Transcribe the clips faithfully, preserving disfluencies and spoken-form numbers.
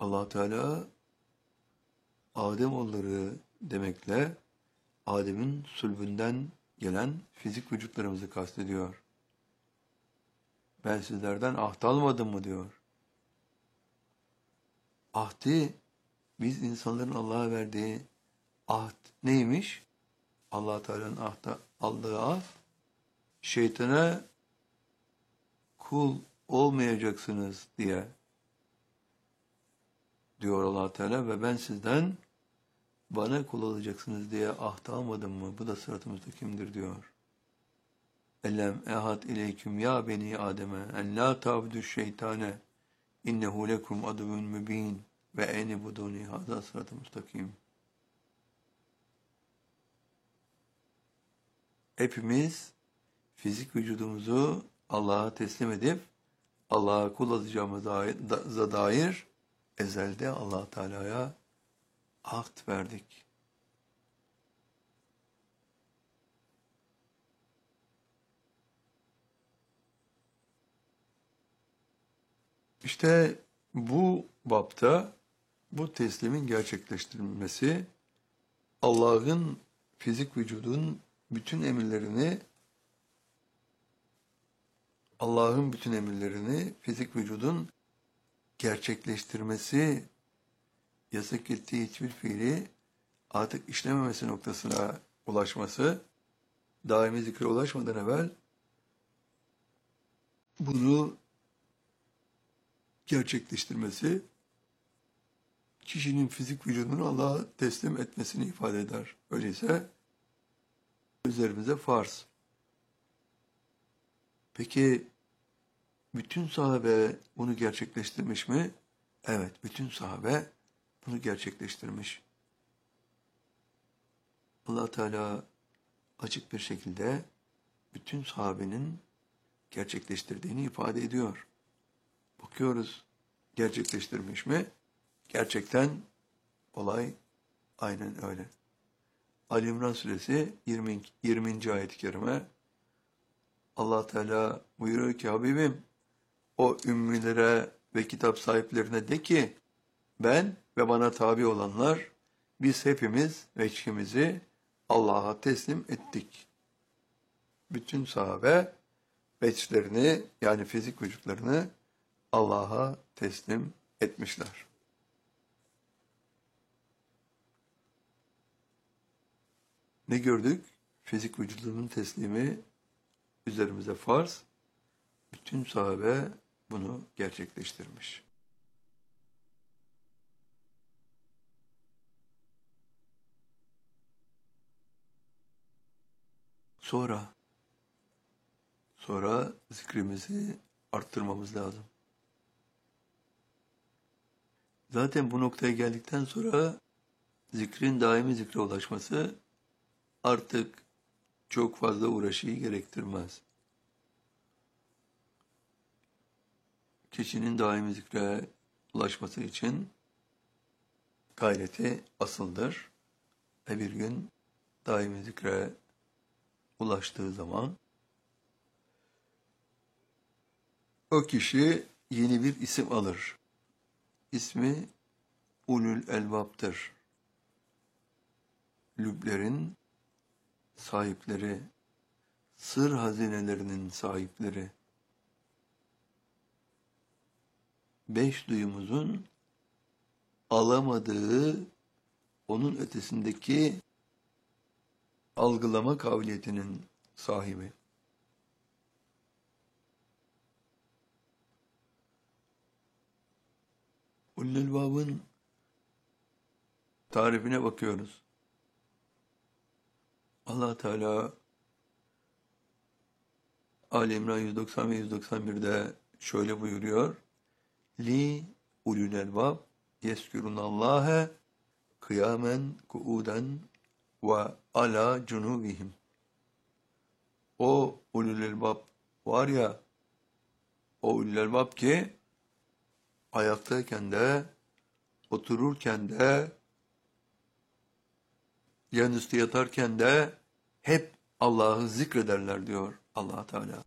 Allah Teala Ademoğulları demekle Adem'in sülbünden gelen fizik vücutlarımızı kastediyor. Ben sizlerden ahd almadım mı diyor. Ahdi, biz insanların Allah'a verdiği ahd neymiş? Allah Teala'nın ahda aldığı ahd, şeytana kul olmayacaksınız diye diyor Allah Teala ve ben sizden bana kul olacaksınız diye ahd almadım mı? Bu da sırat-ı müstakimdir diyor. Ellem ehad ileyküm ya beni Adem'e en la ta'budu şeytane innehu lekum aduvun mübin ve eni buduni hada sırat-ı müstakim. Hepimiz fizik vücudumuzu Allah'a teslim edip Allah'a kul olacağımıza dair ezelde Allah Teala'ya ahd verdik. İşte bu bapta bu teslimin gerçekleştirilmesi Allah'ın fizik vücudun bütün emirlerini Allah'ın bütün emirlerini fizik vücudun gerçekleştirmesi, yasak ettiği hiçbir fiili artık işlememesi noktasına ulaşması, daimi zikre ulaşmadan evvel bunu gerçekleştirmesi, kişinin fizik vücudunu Allah'a teslim etmesini ifade eder. Öyleyse üzerimize farz. Peki bütün sahabe bunu gerçekleştirmiş mi? Evet, bütün sahabe bunu gerçekleştirmiş. Allah Teala açık bir şekilde bütün sahabenin gerçekleştirdiğini ifade ediyor. Bakıyoruz, gerçekleştirmiş mi? Gerçekten olay aynen öyle. Ali İmran suresi yirmi, yirminci ayet-i kerime Allah Teala buyuruyor ki Habibim o ümmilere ve kitap sahiplerine de ki ben ve bana tabi olanlar biz hepimiz veçhimizi Allah'a teslim ettik. Bütün sahabe veçhlerini yani fizik vücutlarını Allah'a teslim etmişler. Ne gördük? Fizik vücudunun teslimi üzerimize farz. Bütün sahabe bunu gerçekleştirmiş. Sonra, sonra zikrimizi arttırmamız lazım. Zaten bu noktaya geldikten sonra zikrin daimi zikre ulaşması artık çok fazla uğraşıyı gerektirmez. Kişinin daimi zikre ulaşması için gayreti asıldır. Ve bir gün daimi zikre ulaştığı zaman o kişi yeni bir isim alır. İsmi Ulul Elbap'tır. Lüblerin sahipleri, sır hazinelerinin sahipleri, beş duyumuzun alamadığı, onun ötesindeki algılama kabiliyetinin sahibi. Ulul Elbab'ın tarifine bakıyoruz. Allah Teala Ali İmran yüz doksan ve yüz doksan bir'de şöyle buyuruyor. Li ulul elbab yeskürunallâhe kıyamen kuuden ve ala cunubihim. O ulul elbab var ya, o ulul elbab ki ayaktayken de, otururken de, yanüstü yatarken de hep Allah'ı zikrederler diyor Allah Teala.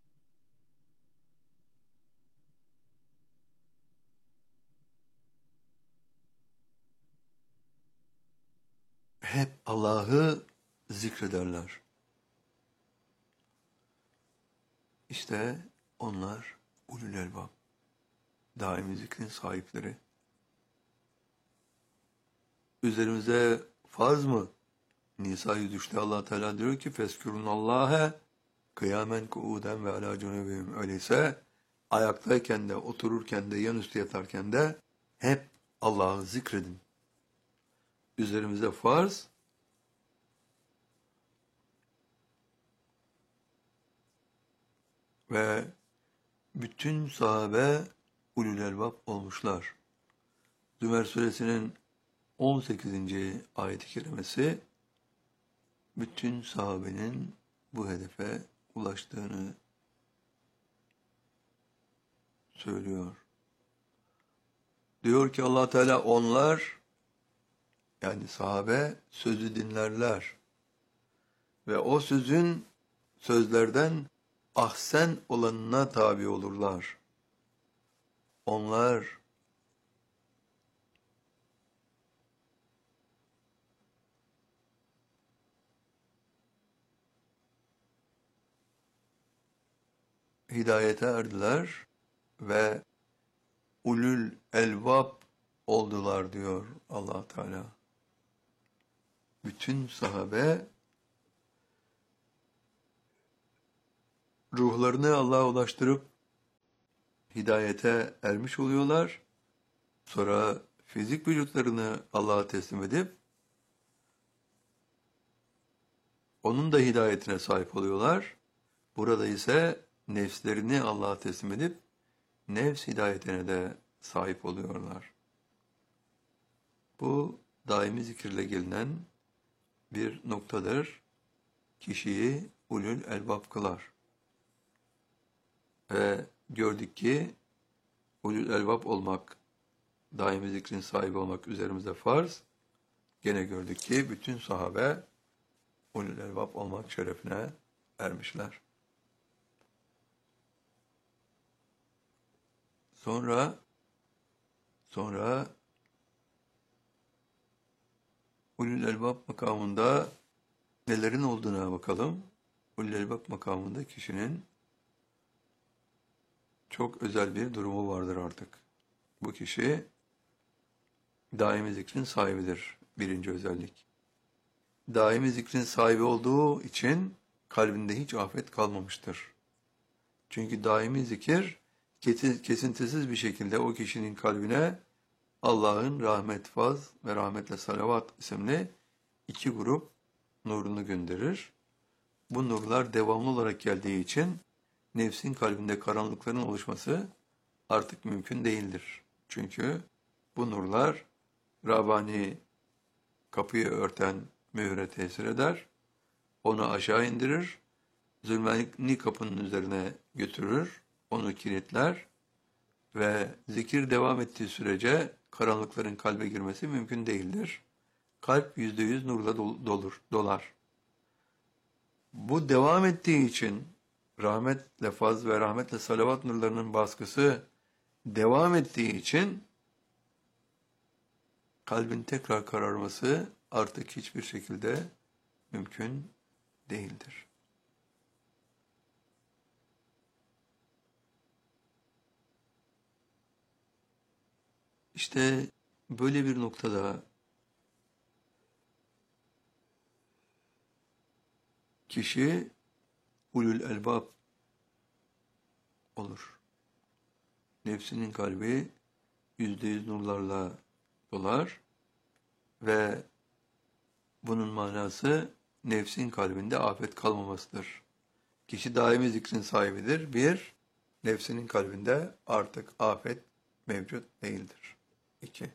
hep Allah'ı zikrederler. İşte onlar ulul elbab, daimi zikrin sahipleri. Üzerimize farz mı? Nisa yüz üçte Allah Teala diyor ki feskûrunallahe kıyamen kuuden ve alâ cunubihim. Öyleyse ayaktayken de, otururken de, yanüstü yatarken de hep Allah'ı zikredin. Üzerimize farz, ve bütün sahabe ulul elbab olmuşlar. Zümer suresinin on sekizinci ayet-i kerimesi bütün sahabenin bu hedefe ulaştığını söylüyor. Diyor ki Allah Teala onlar, yani sahabe sözü dinlerler ve o sözün sözlerden ahsen olanına tabi olurlar. Onlar hidayete erdiler ve ulul elbab oldular diyor Allah Teala. Bütün sahabe ruhlarını Allah'a ulaştırıp hidayete ermiş oluyorlar. Sonra fizik vücutlarını Allah'a teslim edip onun da hidayetine sahip oluyorlar. Burada ise nefslerini Allah'a teslim edip nefs hidayetine de sahip oluyorlar. Bu daimi zikirle gelinen bir noktadır. Kişiyi ulul elbab kılar. Ve gördük ki ulul elbab olmak, daimi zikrin sahibi olmak üzerimize farz. Gene gördük ki bütün sahabe ulul elbab olmak şerefine ermişler. Sonra sonra ulul elbab makamında nelerin olduğuna bakalım. Ulul elbab makamında kişinin çok özel bir durumu vardır artık. Bu kişi daimi zikrin sahibidir. Birinci özellik. Daimi zikrin sahibi olduğu için kalbinde hiç afet kalmamıştır. Çünkü daimi zikir kesintisiz bir şekilde o kişinin kalbine Allah'ın rahmet faz ve rahmetle salavat isimli iki grup nurunu gönderir. Bu nurlar devamlı olarak geldiği için nefsin kalbinde karanlıkların oluşması artık mümkün değildir. Çünkü bu nurlar Rabbani kapıyı örten mühre tesir eder, onu aşağı indirir, zulmani kapının üzerine götürür, onu kilitler ve zikir devam ettiği sürece karanlıkların kalbe girmesi mümkün değildir. Kalp yüzde yüz nurla dolur, dolar. Bu devam ettiği için rahmetle faz ve rahmetle salavat nurlarının baskısı devam ettiği için kalbin tekrar kararması artık hiçbir şekilde mümkün değildir. İşte böyle bir noktada kişi ulul elbab olur. Nefsinin kalbi yüzde yüz nurlarla dolar ve bunun manası nefsin kalbinde afet kalmamasıdır. Kişi daimi zikrin sahibidir. Bir, nefsinin kalbinde artık afet mevcut değildir. İki,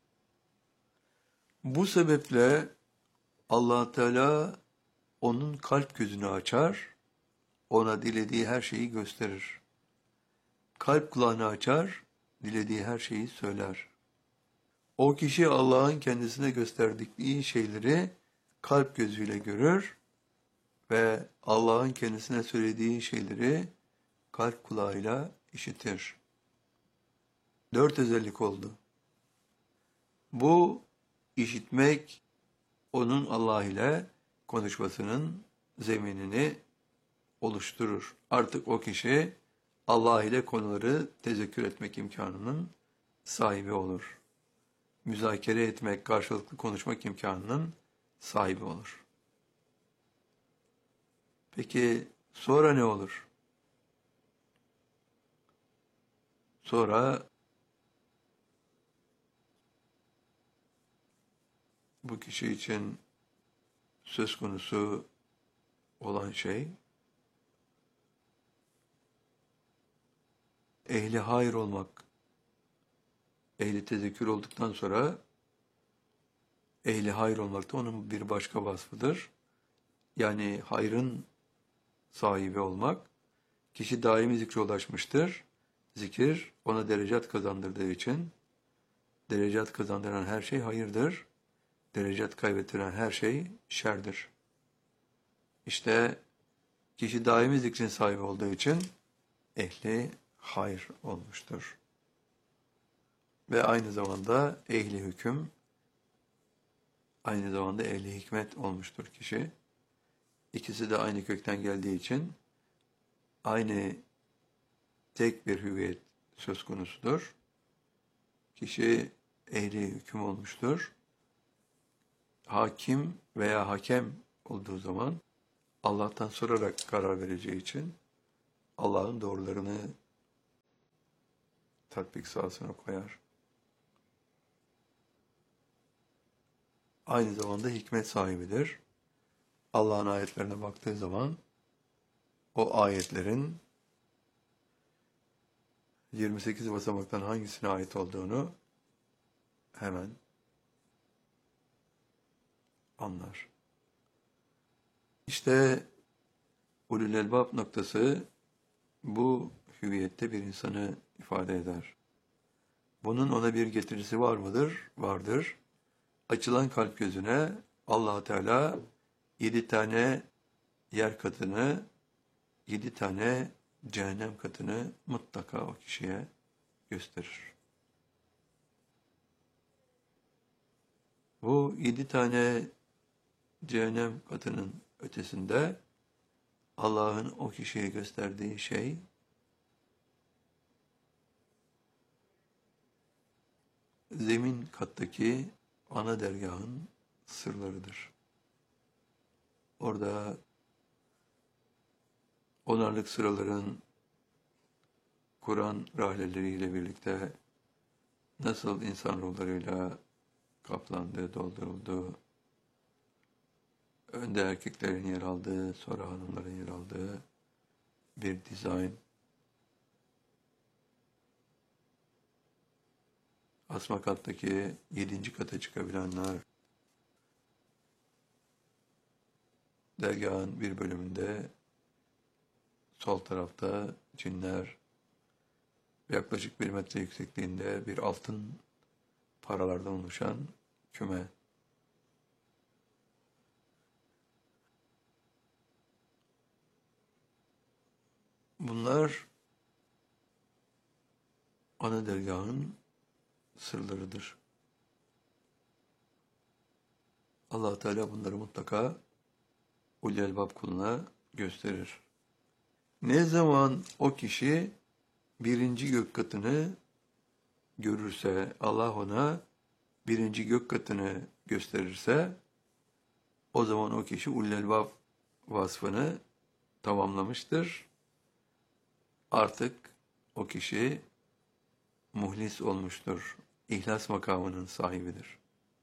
bu sebeple Allah Teala onun kalp gözünü açar, ona dilediği her şeyi gösterir. Kalp kulağını açar, dilediği her şeyi söyler. O kişi Allah'ın kendisine gösterdikleri şeyleri kalp gözüyle görür ve Allah'ın kendisine söylediği şeyleri kalp kulağıyla işitir. Dört özellik oldu. Bu işitmek onun Allah ile konuşmasının zeminini oluşturur. Artık o kişi Allah ile konuları tezekkür etmek imkanının sahibi olur. Müzakere etmek, karşılıklı konuşmak imkanının sahibi olur. Peki sonra ne olur? Sonra bu kişi için söz konusu olan şey, ehli hayır olmak. Ehli tezekkür olduktan sonra ehli hayır olmak da onun bir başka vasfıdır. Yani hayrın sahibi olmak. Kişi daimi zikre ulaşmıştır. Zikir ona derecat kazandırdığı için, derecat kazandıran her şey hayırdır. Derecat kaybettiren her şey şerdir. İşte kişi daimi zikrin sahibi olduğu için ehli hayır olmuştur. Ve aynı zamanda ehli hüküm, aynı zamanda ehli hikmet olmuştur kişi. İkisi de aynı kökten geldiği için aynı tek bir hüviyet söz konusudur. Kişi ehli hüküm olmuştur. Hakim veya hakem olduğu zaman Allah'tan sorarak karar vereceği için Allah'ın doğrularını tatbik sahasına koyar. Aynı zamanda hikmet sahibidir. Allah'ın ayetlerine baktığı zaman o ayetlerin yirmi sekiz basamaktan hangisine ait olduğunu hemen anlar. İşte ulul elbab noktası bu hüviyette bir insanı ifade eder. Bunun ona bir getirisi var mıdır? Vardır. Açılan kalp gözüne Allah Teala yedi tane yer katını, yedi tane cehennem katını mutlaka o kişiye gösterir. Bu yedi tane cehennem katının ötesinde Allah'ın o kişiye gösterdiği şey zemin kattaki ana dergahın sırlarıdır. Orada onarlık sıraların Kur'an rahleleriyle birlikte nasıl insan ruhlarıyla kaplandığı, doldurulduğu, önde erkeklerin yer aldığı, sonra hanımların yer aldığı bir dizayn. Asma kattaki yedinci kata çıkabilenler, dergahın bir bölümünde sol tarafta cinler yaklaşık bir metre yüksekliğinde bir altın paralardan oluşan küme. Bunlar ana dergahın sırlarıdır. Allah Teala bunları mutlaka ulul elbab kuluna gösterir. Ne zaman o kişi birinci gök katını görürse, Allah ona birinci gök katını gösterirse, o zaman o kişi ulul elbab vasfını tamamlamıştır. Artık o kişi muhlis olmuştur. İhlas makamının sahibidir.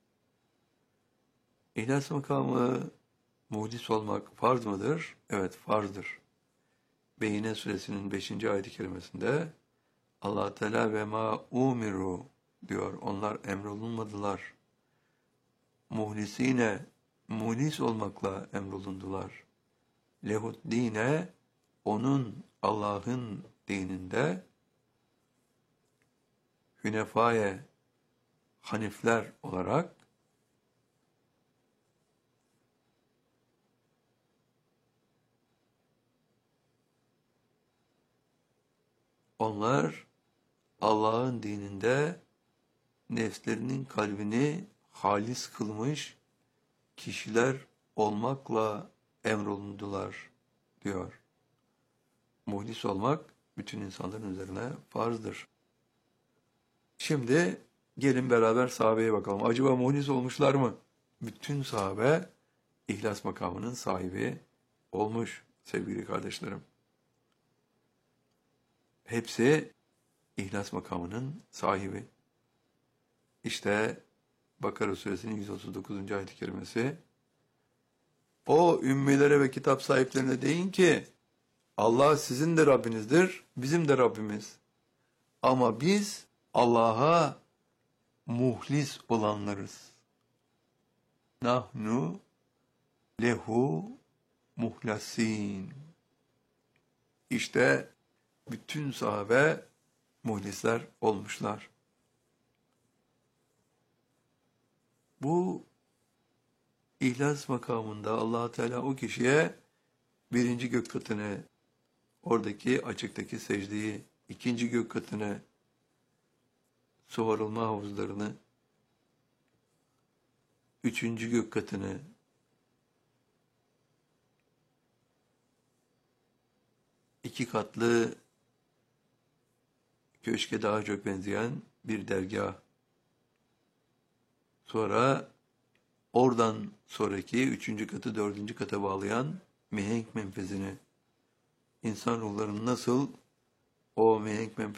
İhlas makamı, muhlis olmak farz mıdır? Evet, farzdır. Beyine suresinin beşinci ayet-i kerimesinde Allah Teala ve ma umiru diyor. Onlar emrolunmadılar. Muhlisine, muhlis olmakla emrolundular. Lehud dine, onun Allah'ın dininde hünefaye, hanifler olarak onlar Allah'ın dininde nefslerinin kalbini halis kılmış, kişiler olmakla emrolundular diyor. Muhlis olmak bütün insanların üzerine farzdır. Şimdi gelin beraber sahabeye bakalım. Acaba muhlis olmuşlar mı? Bütün sahabe ihlas makamının sahibi olmuş sevgili kardeşlerim. Hepsi ihlas makamının sahibi. İşte Bakara suresinin yüz otuz dokuzuncu ayet-i kerimesi. O ümmilere ve kitap sahiplerine deyin ki Allah sizin de Rabbinizdir, bizim de Rabbimiz. Ama biz Allah'a muhlis olanlarız. Nahnu lehu muhlasin. İşte bütün sahabe muhlisler olmuşlar. Bu ihlas makamında Allah Teala o kişiye birinci gök katını, oradaki açıktaki secdeyi, ikinci gök katını, su arılma havuzlarını, üçüncü gök katını, iki katlı köşke daha çok benzeyen bir dergah, sonra oradan sonraki üçüncü katı dördüncü kata bağlayan mihenk menfezini, insan ruhlarının nasıl o mihenk menfezini